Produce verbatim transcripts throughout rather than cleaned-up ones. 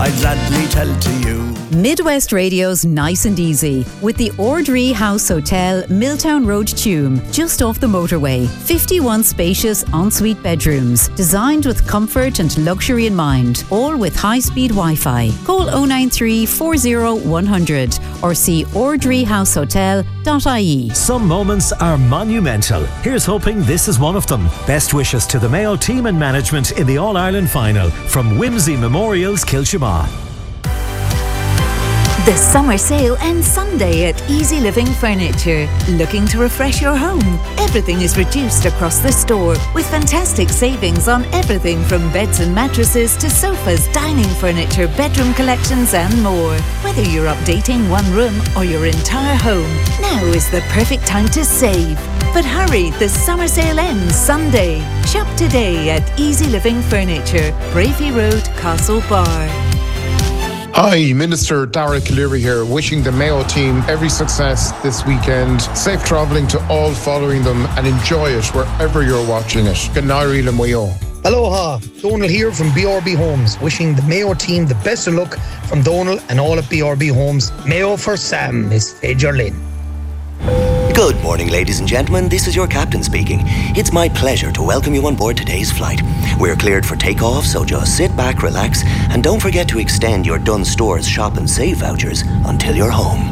I'd gladly tell to you. Midwest Radio's Nice and Easy with the Ordree House Hotel, Milltown Road, Tuam, just off the motorway. fifty-one spacious ensuite bedrooms, designed with comfort and luxury in mind, all with high-speed Wi-Fi. Call oh nine three, four oh, one hundred or see ordree house hotel dot I E. Some moments are monumental. Here's hoping this is one of them. Best wishes to the Mayo team and management in the All-Ireland final from Whimsy Memorials, Kilshamagh. The summer sale ends Sunday at Easy Living Furniture. Looking to refresh your home? Everything is reduced across the store with fantastic savings on everything from beds and mattresses to sofas, dining furniture, bedroom collections and more. Whether you're updating one room or your entire home, now is the perfect time to save. But hurry, the summer sale ends Sunday. Shop today at Easy Living Furniture, Bravey Road, Castlebar. Hi, Minister Dara Cleary here, wishing the Mayo team every success this weekend. Safe travelling to all following them and enjoy it wherever you're watching it. Ganari Lamoyo. Aloha, Donal here from B R B Homes, wishing the Mayo team the best of luck from Donal and all at B R B Homes. Mayo for Sam, Miss Fajer Lynn. Good morning, ladies and gentlemen. This is your captain speaking. It's my pleasure to welcome you on board today's flight. We're cleared for takeoff, so just sit back, relax, and don't forget to extend your Dunnes Stores Shop and Save vouchers until you're home.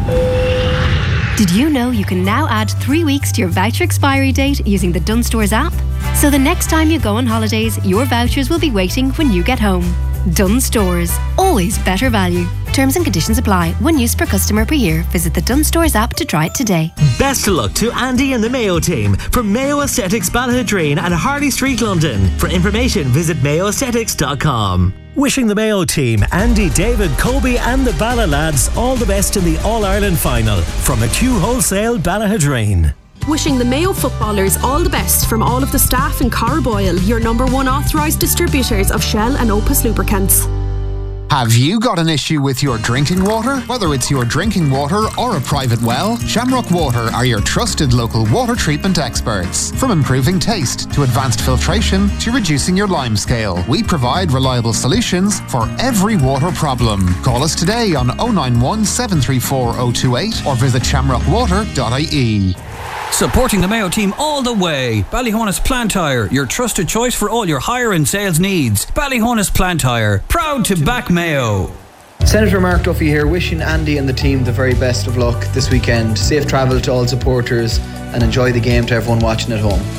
Did you know you can now add three weeks to your voucher expiry date using the Dunnes Stores app? So the next time you go on holidays, your vouchers will be waiting when you get home. Dunnes Stores. Always better value. Terms and conditions apply. One use per customer per year. Visit the Dunnes Stores app to try it today. Best of luck to Andy and the Mayo team from Mayo Aesthetics Ballahadreen and Harley Street, London. For information, visit mayo aesthetics dot com. Wishing the Mayo team, Andy, David, Kobe and the Balla lads all the best in the All-Ireland final from McHugh Wholesale, Ballahadreen. Wishing the Mayo footballers all the best from all of the staff in Carboyle, your number one authorised distributors of Shell and Opus lubricants. Have you got an issue with your drinking water? Whether it's your drinking water or a private well, Shamrock Water are your trusted local water treatment experts. From improving taste to advanced filtration to reducing your lime scale, we provide reliable solutions for every water problem. Call us today on oh nine one, seven three four, oh two eight or visit shamrock water dot I E. Supporting the Mayo team all the way. Ballyhonus Plant Hire, your trusted choice for all your hire and sales needs. Ballyhonus Plant Hire, proud to back Mayo. Senator Mark Duffy here, wishing Andy and the team the very best of luck this weekend. Safe travel to all supporters and enjoy the game to everyone watching at home.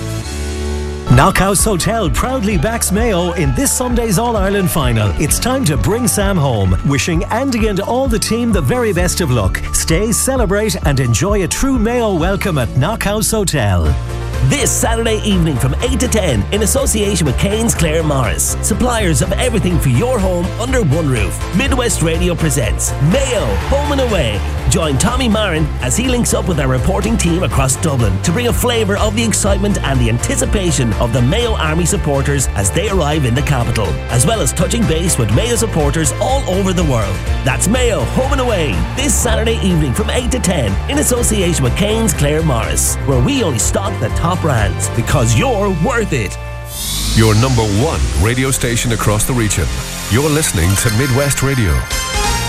Knockhouse Hotel proudly backs Mayo in this Sunday's All-Ireland final. It's time to bring Sam home. Wishing Andy and all the team the very best of luck. Stay, celebrate and enjoy a true Mayo welcome at Knockhouse Hotel. This Saturday evening from eight to ten in association with Kane's Clare Morris, suppliers of everything for your home under one roof. Midwest Radio presents Mayo Home and Away. Join Tommy Marin as he links up with our reporting team across Dublin to bring a flavour of the excitement and the anticipation of the Mayo Army supporters as they arrive in the capital, as well as touching base with Mayo supporters all over the world. That's Mayo Home and Away this Saturday evening from eight to ten in association with Kane's Clare Morris, where we only stock the top brands because you're worth it. Your number one radio station across the region. You're listening to Midwest Radio.